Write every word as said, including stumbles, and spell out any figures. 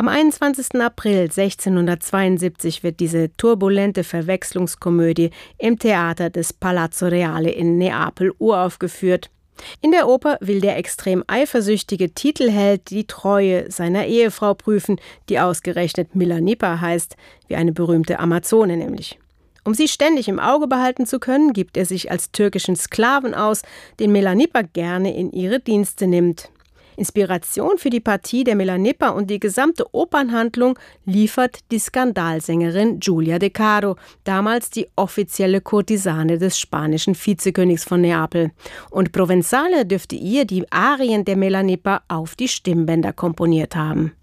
Am einundzwanzigsten April sechzehnhundertzweiundsiebzig wird diese turbulente Verwechslungskomödie im Theater des Palazzo Reale in Neapel uraufgeführt. In der Oper will der extrem eifersüchtige Titelheld die Treue seiner Ehefrau prüfen, die ausgerechnet Milanippa heißt, wie eine berühmte Amazone nämlich. Um sie ständig im Auge behalten zu können, gibt er sich als türkischen Sklaven aus, den Milanippa gerne in ihre Dienste nimmt. Inspiration für die Partie der Milanippa und die gesamte Opernhandlung liefert die Skandalsängerin Giulia De Caro, damals die offizielle Kurtisane des spanischen Vizekönigs von Neapel. Und Provenzale dürfte ihr die Arien der Milanippa auf die Stimmbänder komponiert haben.